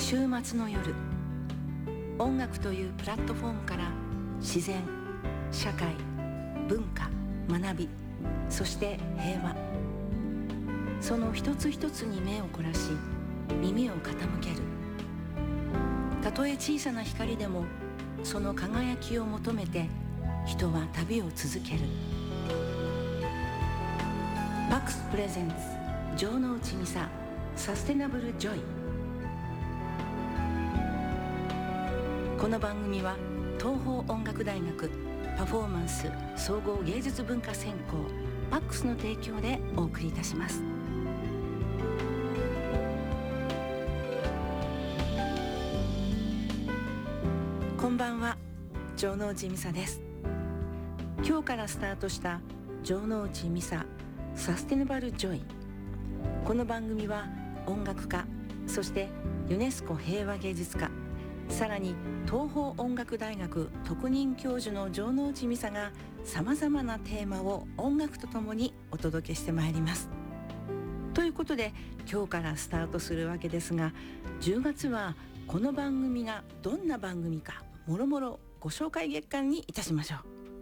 週末の夜、音楽というプラットフォームから自然、社会、文化、学び、そして平和、その一つ一つに目を凝らし耳を傾ける。たとえ小さな光でもその輝きを求めて人は旅を続ける。パックスプレゼンツ城之内美沙サステナブルジョイ。この番組は東邦音楽大学パフォーマンス総合芸術文化専攻パックスの提供でお送りいたします。こんばんは、城之内美沙です。今日からスタートした城之内美沙サステナブルジョイ。この番組は音楽家、そしてユネスコ平和芸術家、さらに東邦音楽大学特任教授の城之内美沙がさまざまなテーマを音楽とともにお届けしてまいります。ということで今日からスタートするわけですが、10月はこの番組がどんな番組かもろもろご紹介月間にいたしましょ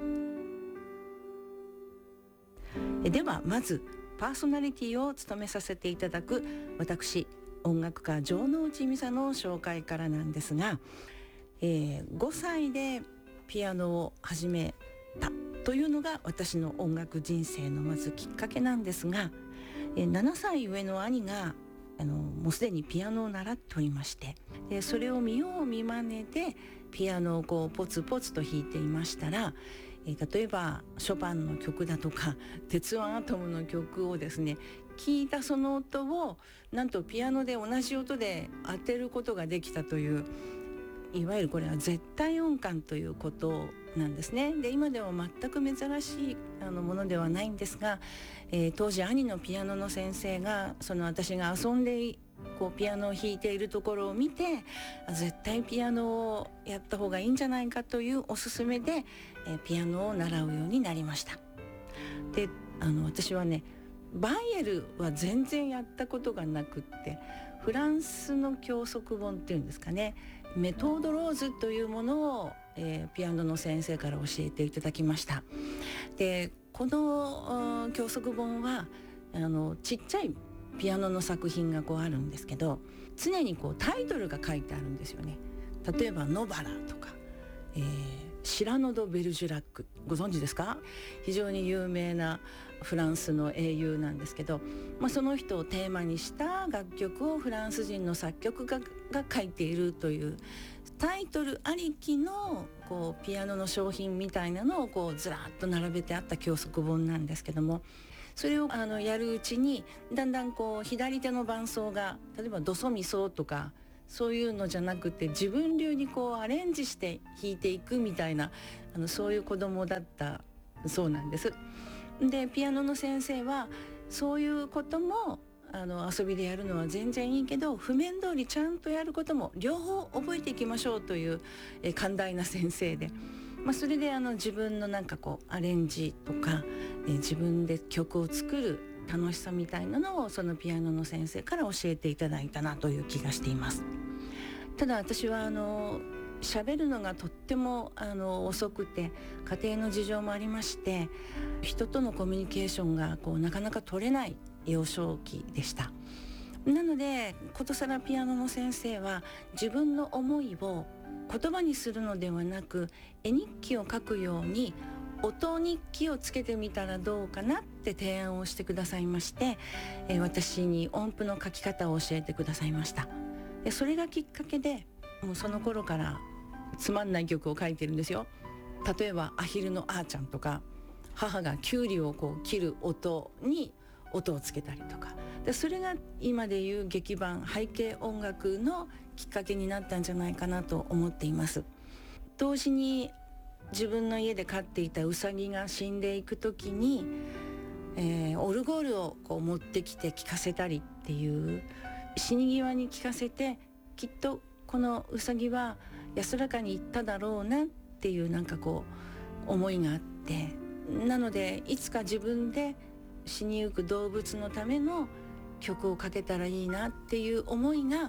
う。ではまずパーソナリティを務めさせていただく私音楽家城之内美沙の紹介からなんですが、5歳でピアノを始めたというのが私の音楽人生のまずきっかけなんですが、7歳上の兄がもうすでにピアノを習っておりまして、それを見よう見まねでピアノをこうポツポツと弾いていましたら、例えばショパンの曲だとか鉄腕アトムの曲をですね聞いたその音をなんとピアノで同じ音で当てることができたという、いわゆるこれは絶対音感ということなんですね。で今では全く珍しいものではないんですが、当時兄のピアノの先生が私が遊んでこうピアノを弾いているところを見て、絶対ピアノをやった方がいいんじゃないかというおすすめで、ピアノを習うようになりました。で私はねバイエルは全然やったことがなくって、フランスの教則本っていうんですかね、メトードローズというものを、ピアノの先生から教えていただきました。でこの教則本はちっちゃいピアノの作品がこうあるんですけど、常にこうタイトルが書いてあるんですよね。例えばノバラとか、シラノ・ド・ベルジュラック、ご存知ですか？非常に有名なフランスの英雄なんですけど、その人をテーマにした楽曲をフランス人の作曲家が書いているというタイトルありきのこうピアノの商品みたいなのをこうずらっと並べてあった教則本なんですけども、それをやるうちにだんだんこう左手の伴奏が例えばドソミソとかそういうのじゃなくて自分流にこうアレンジして弾いていくみたいなそういう子供だったそうなんです。でピアノの先生はそういうことも遊びでやるのは全然いいけど、譜面通りちゃんとやることも両方覚えていきましょうという寛大な先生で、それで自分のなんかこうアレンジとか、自分で曲を作る楽しさみたいなのをそのピアノの先生から教えていただいたなという気がしています。ただ私は喋るのがとっても遅くて、家庭の事情もありまして、人とのコミュニケーションがこうなかなか取れない幼少期でした。なのでことさらピアノの先生は自分の思いを言葉にするのではなく絵日記を書くように音日記をつけてみたらどうかなって提案をしてくださいまして、私に音符の書き方を教えてくださいました。でそれがきっかけでもうその頃からつまんない曲を書いてるんですよ。例えばアヒルのあーちゃんとか、母がキュウリをこう切る音に音をつけたりとかで、それが今でいう劇伴背景音楽のきっかけになったんじゃないかなと思っています。同時に自分の家で飼っていたウサギが死んでいく時に、オルゴールをこう持ってきて聴かせたりっていう、死に際に聴かせてきっとこのウサギは安らかに行っただろうなっていうなんかこう思いがあって、なのでいつか自分で死にゆく動物のための曲をかけたらいいなっていう思いが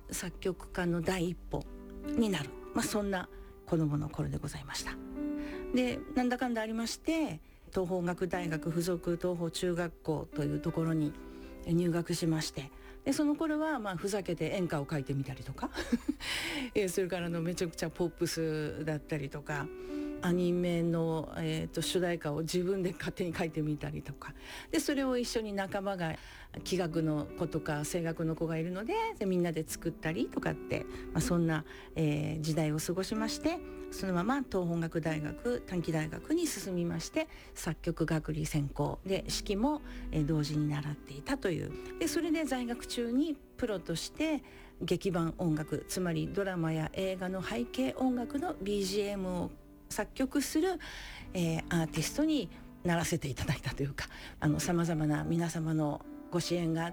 作曲家の第一歩になる、そんな子どもの頃でございました。でなんだかんだありまして東邦音楽大学附属東邦中学校というところに入学しまして、でその頃はふざけて演歌を書いてみたりとかそれからめちゃくちゃポップスだったりとかアニメの、主題歌を自分で勝手に書いてみたりとかで、それを一緒に仲間が器楽の子とか声楽の子がいるのでみんなで作ったりとかって、そんな、時代を過ごしまして、そのまま東邦音楽大学短期大学に進みまして、作曲学理専攻で指揮も、同時に習っていたという。でそれで在学中にプロとして劇伴音楽、つまりドラマや映画の背景音楽の BGM を作曲する、アーティストにならせていただいたというか、さまざまな皆様のご支援があって、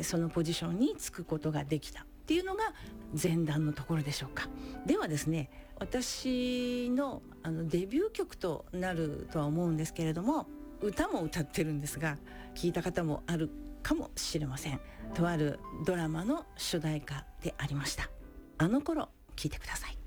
そのポジションに就くことができたっていうのが前段のところでしょうか。ではですね、私のデビュー曲となるとは思うんですけれども、歌も歌ってるんですが聞いた方もあるかもしれません。とあるドラマの主題歌でありました。あの頃、聞いてください。